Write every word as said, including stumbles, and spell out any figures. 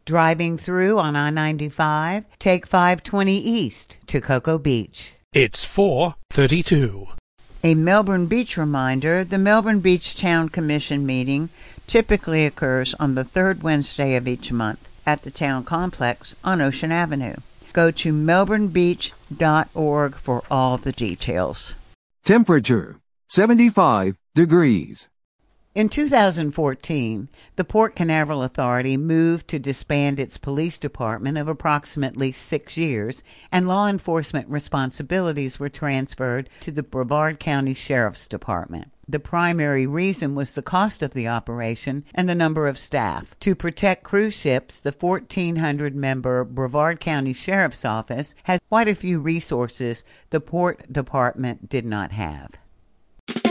Driving through on I ninety-five, take five twenty east to Cocoa Beach. It's four thirty-two. A Melbourne Beach reminder, the Melbourne Beach Town Commission meeting typically occurs on the third Wednesday of each month at the town complex on Ocean Avenue. Go to melbourne beach dot org for all the details. Temperature, seventy-five degrees. In two thousand fourteen, the Port Canaveral Authority moved to disband its police department of approximately six years, and law enforcement responsibilities were transferred to the Brevard County Sheriff's Department. The primary reason was the cost of the operation and the number of staff. To protect cruise ships, the fourteen hundred member Brevard County Sheriff's Office has quite a few resources the Port Department did not have.